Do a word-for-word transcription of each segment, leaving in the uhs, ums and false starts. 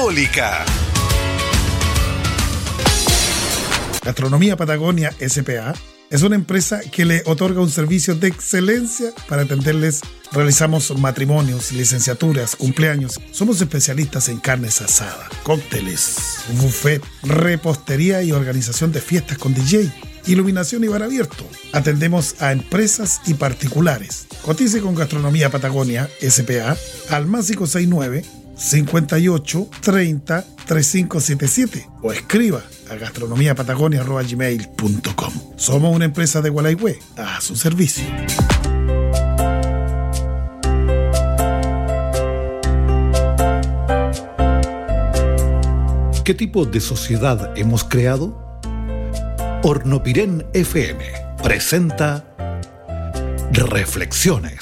Católica. Gastronomía Patagonia S P A es una empresa que le otorga un servicio de excelencia para atenderles. Realizamos matrimonios, licenciaturas, cumpleaños. Somos especialistas en carnes asadas, cócteles, buffet, repostería y organización de fiestas con D J, iluminación y bar abierto. Atendemos a empresas y particulares. Cotice con Gastronomía Patagonia S P A al más cinco seis nueve, cincuenta y ocho, treinta, treinta y cinco setenta y siete o escriba a gastronomiapatagonia arroba gmail punto com. Somos una empresa de Gualaihue a su servicio. ¿Qué tipo de sociedad hemos creado? Hornopirén F M presenta Reflexiones.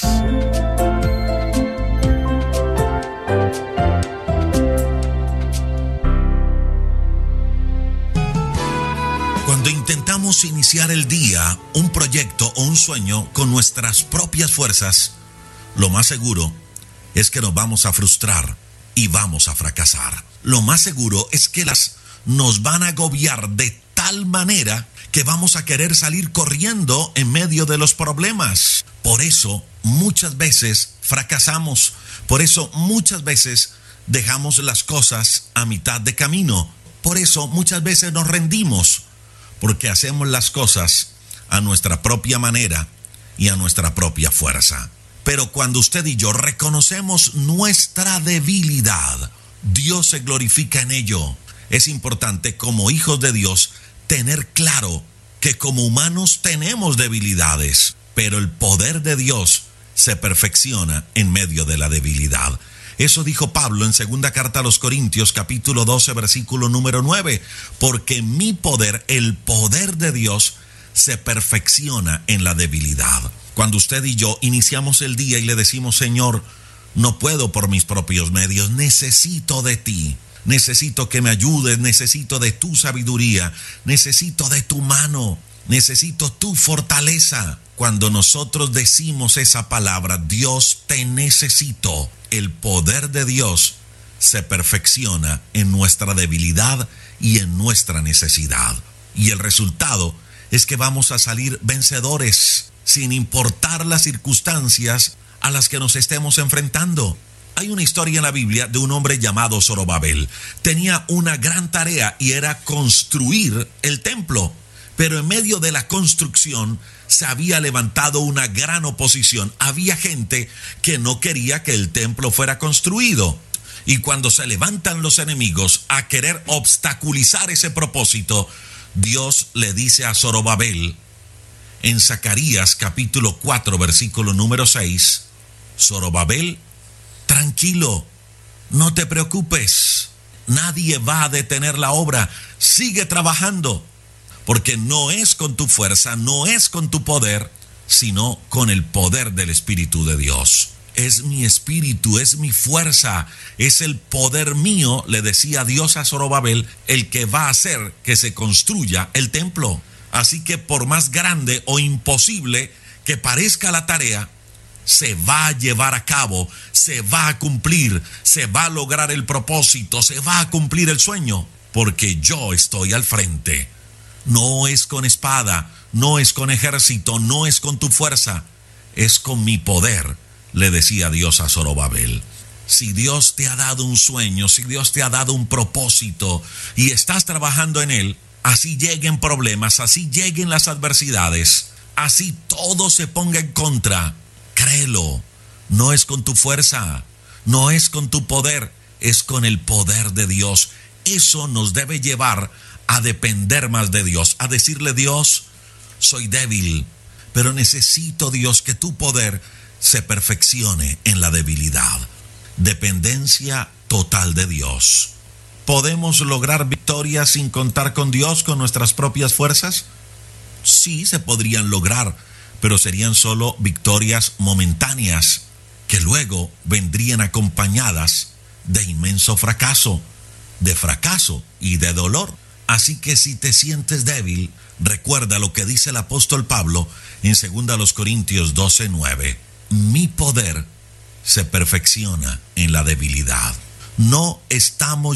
Cuando intentamos iniciar el día, un proyecto o un sueño con nuestras propias fuerzas, lo más seguro es que nos vamos a frustrar y vamos a fracasar. Lo más seguro es que las nos van a agobiar de tal manera que vamos a querer salir corriendo en medio de los problemas. Por eso muchas veces fracasamos. Por eso muchas veces dejamos las cosas a mitad de camino. Por eso muchas veces nos rendimos, porque hacemos las cosas a nuestra propia manera y a nuestra propia fuerza. Pero cuando usted y yo reconocemos nuestra debilidad, Dios se glorifica en ello. Es importante, como hijos de Dios, tener claro que como humanos tenemos debilidades, pero el poder de Dios se perfecciona en medio de la debilidad. Eso dijo Pablo en segunda carta a los Corintios, capítulo doce, versículo número nueve. Porque mi poder, el poder de Dios, se perfecciona en la debilidad. Cuando usted y yo iniciamos el día y le decimos: Señor, no puedo por mis propios medios, necesito de ti, necesito que me ayudes, necesito de tu sabiduría, necesito de tu mano, necesito tu fortaleza. Cuando nosotros decimos esa palabra, Dios te necesito, el poder de Dios se perfecciona en nuestra debilidad y en nuestra necesidad. Y el resultado es que vamos a salir vencedores, sin importar las circunstancias a las que nos estemos enfrentando. Hay una historia en la Biblia de un hombre llamado Zorobabel. Tenía una gran tarea y era construir el templo. Pero en medio de la construcción se había levantado una gran oposición. Había gente que no quería que el templo fuera construido. Y cuando se levantan los enemigos a querer obstaculizar ese propósito, Dios le dice a Zorobabel en Zacarías capítulo cuatro, versículo número seis: Zorobabel, tranquilo, no te preocupes, nadie va a detener la obra, sigue trabajando. Porque no es con tu fuerza, no es con tu poder, sino con el poder del Espíritu de Dios. Es mi espíritu, es mi fuerza, es el poder mío, le decía Dios a Zorobabel, el que va a hacer que se construya el templo. Así que por más grande o imposible que parezca la tarea, se va a llevar a cabo, se va a cumplir, se va a lograr el propósito, se va a cumplir el sueño, porque yo estoy al frente. No es con espada, no es con ejército, no es con tu fuerza, es con mi poder, le decía Dios a Zorobabel. Si Dios te ha dado un sueño, si Dios te ha dado un propósito y estás trabajando en él, así lleguen problemas, así lleguen las adversidades, así todo se ponga en contra, créelo, no es con tu fuerza, no es con tu poder, es con el poder de Dios. Eso nos debe llevar a depender más de Dios, a decirle: Dios, soy débil, pero necesito, Dios, que tu poder se perfeccione en la debilidad. Dependencia total de Dios. ¿Podemos lograr victorias sin contar con Dios, con nuestras propias fuerzas? Sí, se podrían lograr, pero serían solo victorias momentáneas, que luego vendrían acompañadas de inmenso fracaso, de fracaso y de dolor. Así que si te sientes débil, recuerda lo que dice el apóstol Pablo en segunda Corintios doce, nueve. Mi poder se perfecciona en la debilidad. No estamos